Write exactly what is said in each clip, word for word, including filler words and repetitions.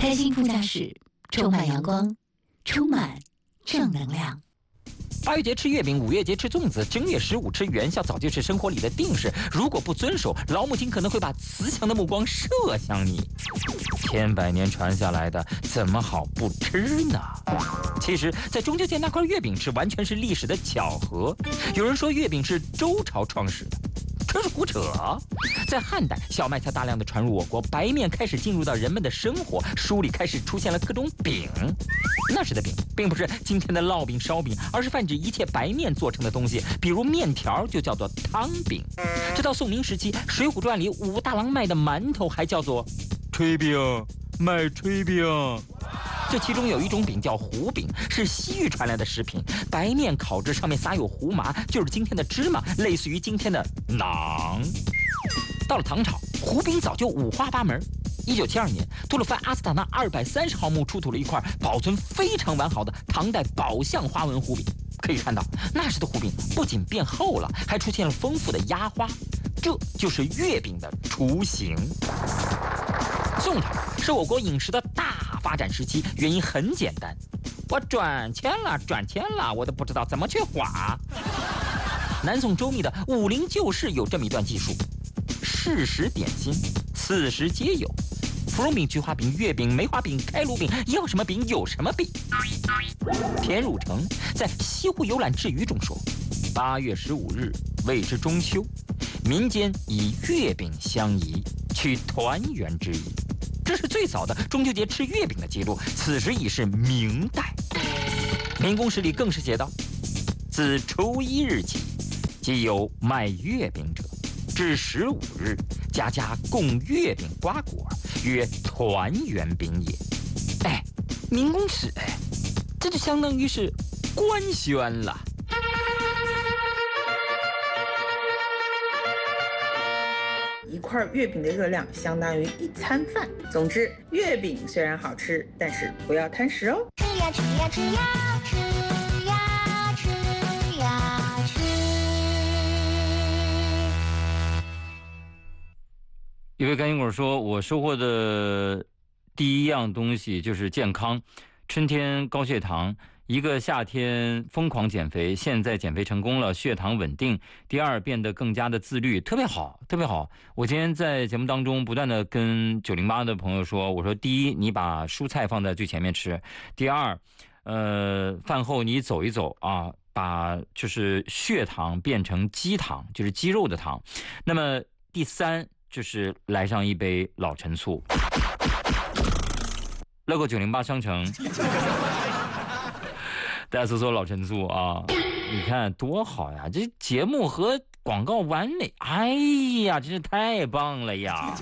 开心副驾驶，充满阳光，充满正能量。 八月节吃月饼，五月节吃粽子，正月十五吃元宵，早就是生活里的定式。如果不遵守，老母亲可能会把慈祥的目光射向你。千百年传下来的，怎么好不吃呢？其实，在中秋节那块月饼吃，完全是历史的巧合。有人说月饼是周朝创始的，这是胡扯。在汉代，小麦才大量的传入我国，白面开始进入到人们的生活，书里开始出现了各种饼。那时的饼并不是今天的烙饼、烧饼，而是泛指一切白面做成的东西，比如面条就叫做汤饼。直到宋明时期，《水浒传》里武大郎卖的馒头还叫做炊饼，卖炊饼。这其中有一种饼叫糊饼，是西域传来的食品，白面烤制，上面撒有胡麻，就是今天的芝麻，类似于今天的馕。到了唐朝，糊饼早就五花八门。一九七二年，吐鲁番阿斯塔纳二百三十号墓出土了一块保存非常完好的唐代宝相花纹糊饼。可以看到，那时的糊饼不仅变厚了，还出现了丰富的压花，这就是月饼的雏形。宋朝是我国饮食的大发展时期，原因很简单，我赚钱了，赚钱了，我都不知道怎么去花。南宋周密的《武林旧事》有这么一段记述：世时点心，四时皆有。芙蓉饼、菊花饼、月饼、梅花饼、开炉饼，要什么饼有什么饼。田汝成在《西湖游览志语》中说：八月十五日谓之中秋，民间以月饼相宜，取团圆之意。这是最早的中秋节吃月饼的记录，此时已是明代。民公史里更是写道：自初一日起，即有卖月饼者，至十五日，家家供月饼瓜果，曰团圆饼也。哎，民公史，哎，这就相当于是官宣了。 一块月饼的热量相当于一餐饭。总之，月饼虽然好吃，但是不要贪食哦。 吃呀吃呀吃呀吃呀吃呀吃。 一位干银果说：“我收获的第一样东西就是健康，春天高血糖。”一个夏天疯狂减肥，现在减肥成功了，血糖稳定。第二，变得更加的自律，特别好，特别好。我今天在节目当中不断的跟九零八的朋友说，我说第一，你把蔬菜放在最前面吃；第二，呃，饭后你走一走啊，把就是血糖变成肌糖，就是肌肉的糖。那么第三就是来上一杯老陈醋。乐购九零八商城。大家搜索老陈醋啊，你看多好呀！这节目和广告完美，哎呀，真是太棒了呀！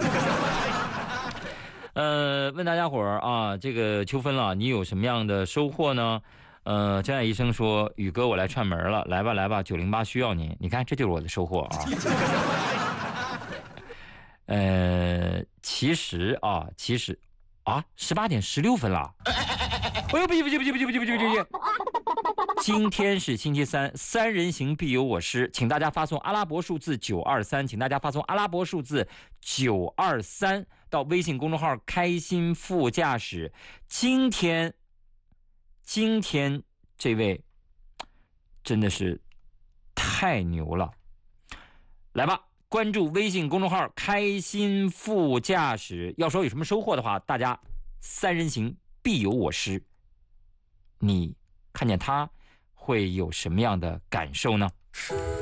呃，问大家伙儿啊，这个秋分了，你有什么样的收获呢？呃，真爱医生说，宇哥我来串门了，来吧来吧，九零八需要您。你看，这就是我的收获啊。呃，其实啊，其实啊，十八点十六分了。哎呦，不行不行不行不行不行不行不行！今天是星期三，三人行必有我师，请大家发送阿拉伯数字九二三，请大家发送阿拉伯数字九二三到微信公众号开心副驾驶。今天，今天这位真的是太牛了，来吧！关注微信公众号开心副驾驶。要说有什么收获的话，大家三人行必有我师，你看见他会有什么样的感受呢？